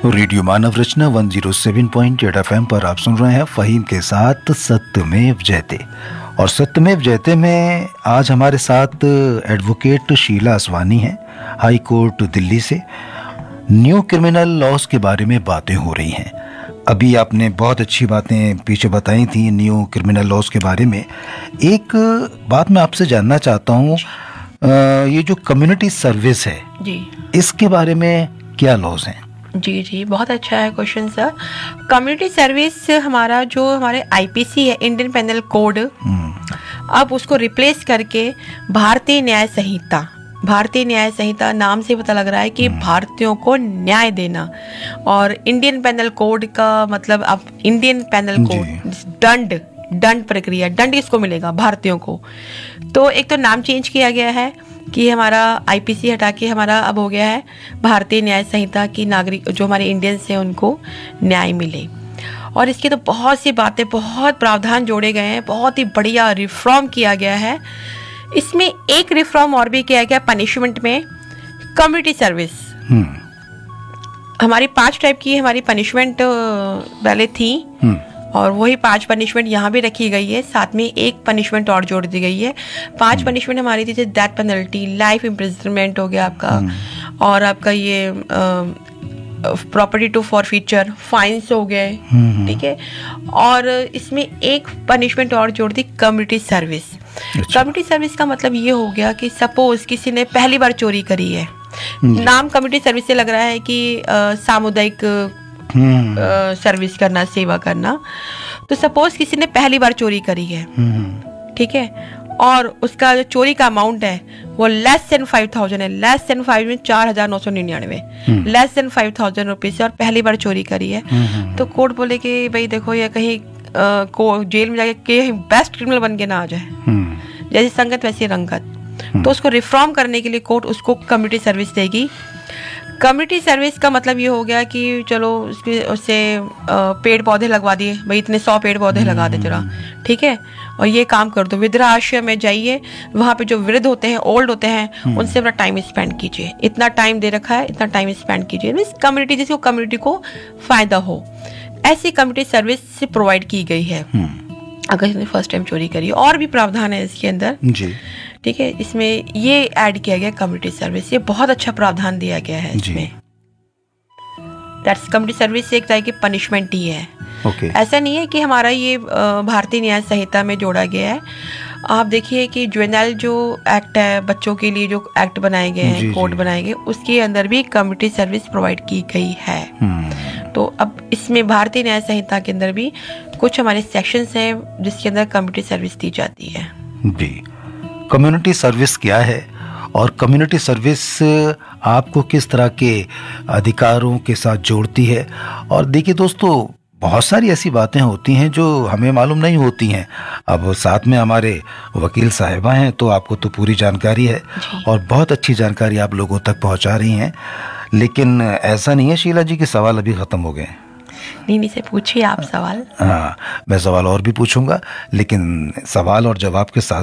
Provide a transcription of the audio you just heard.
Radio मानव रचना 107.8 FM पर आप सुन रहे हैं फ़हीम के साथ सत्यमेव जयते। और सत्यमेव जयते में आज हमारे साथ एडवोकेट शीला असवानी हैं, हाई कोर्ट दिल्ली से। न्यू क्रिमिनल लॉज के बारे में बातें हो रही हैं। अभी आपने बहुत अच्छी बातें पीछे बताई थी न्यू क्रिमिनल लॉज के बारे में। एक बात मैं आपसे जानना चाहता हूँ, ये जो कम्युनिटी सर्विस है जी, इसके बारे में क्या लॉज हैं? जी, बहुत अच्छा है क्वेश्चन सर। कम्युनिटी सर्विस हमारे आईपीसी है, इंडियन पेनल कोड, अब उसको रिप्लेस करके भारतीय न्याय संहिता नाम से पता लग रहा है कि भारतीयों को न्याय देना। और इंडियन पेनल कोड का मतलब अब इंडियन पेनल कोड दंड प्रक्रिया, दंड किसको मिलेगा? भारतीयों को। तो एक तो नाम चेंज किया गया है कि हमारा आईपीसी हटा के हमारा अब हो गया है भारतीय न्याय संहिता की नागरिक जो हमारे इंडियंस हैं उनको न्याय मिले। और इसकी तो बहुत सी बातें, बहुत प्रावधान जोड़े गए हैं, बहुत ही बढ़िया रिफॉर्म किया गया है। इसमें एक रिफॉर्म और भी किया गया पनिशमेंट में, कम्युनिटी सर्विस। हमारी 5 टाइप की हमारी पनिशमेंट पहले थी और वही 5 पनिशमेंट यहाँ भी रखी गई है। साथ में एक पनिशमेंट और जोड़ दी गई है। 5 पनिशमेंट हमारी थी, जैसे डेथ पेनल्टी, लाइफ इम्प्रिजनमेंट हो गया आपका, और आपका ये प्रॉपर्टी टू फॉरफीचर, फाइन्स हो गए, ठीक है। और इसमें एक पनिशमेंट और जोड़ दी, कम्युनिटी सर्विस। कम्युनिटी सर्विस का मतलब ये हो गया कि सपोज किसी ने पहली बार चोरी करी है, नाम कम्युनिटी सर्विस से लग रहा है कि सामुदायिक सर्विस करना, सेवा करना। तो सपोज किसी ने पहली बार चोरी करी है, ठीक है, और उसका जो चोरी का अमाउंट है वो लेस देन 5,000 है, लेस देन 5 में 4,999, लेस देन 5,000 रुपीज, और पहली बार चोरी करी है। तो कोर्ट बोले कि भाई देखो ये कहीं को जेल में जाके बेस्ट क्रिमिनल बन के ना आ जाए, जैसी संगत वैसी रंगत। तो उसको रिफॉर्म करने के लिए कोर्ट उसको कम्युनिटी सर्विस देगी। कम्युनिटी सर्विस का मतलब ये हो गया कि चलो उससे पेड़ पौधे लगवा दिए, भाई इतने 100 पेड़ पौधे लगा दे जरा, ठीक है, और ये काम कर दो। वृद्धाश्रम में जाइए, वहाँ पे जो वृद्ध होते हैं, ओल्ड होते हैं, उनसे अपना टाइम स्पेंड कीजिए, इतना टाइम दे रखा है, इतना टाइम स्पेंड कीजिए। मीन्स कम्युनिटी, जिसको कम्युनिटी को फायदा हो, ऐसी कम्युनिटी सर्विस प्रोवाइड की गई है अगर इसने फर्स्ट टाइम चोरी करी। और भी प्रावधान है इसके अंदर जी, ठीक है। इसमें ये ऐड किया गया कम्युनिटी सर्विस, ये बहुत अच्छा प्रावधान दिया गया है इसमें। दैट्स कम्युनिटी सर्विस एक तरह की पनिशमेंट ही है। ऐसा नहीं है कि हमारा ये भारतीय न्याय संहिता में जोड़ा गया है। आप देखिए कि जुवेनाइल जो एक्ट है, बच्चों के लिए जो एक्ट बनाए गए हैं, कोड बनाए गए, उसके अंदर भी कम्युनिटी सर्विस प्रोवाइड की गई है। तो अब इसमें भारतीय न्याय संहिता के अंदर भी कुछ हमारे सेक्शंस हैं जिसके अंदर कम्युनिटी सर्विस दी जाती है जी। कम्युनिटी सर्विस क्या है और कम्युनिटी सर्विस आपको किस तरह के अधिकारों के साथ जोड़ती है? और देखिए दोस्तों, बहुत सारी ऐसी बातें होती हैं जो हमें मालूम नहीं होती हैं। अब साथ में हमारे वकील साहिबा हैं, तो आपको तो पूरी जानकारी है और बहुत अच्छी जानकारी आप लोगों तक पहुंचा रही हैं। लेकिन ऐसा नहीं है शीला जी कि सवाल अभी ख़त्म हो गए। नहीं से पूछिए आप सवाल। हाँ, मैं सवाल और भी पूछूंगा, लेकिन सवाल और जवाब के साथ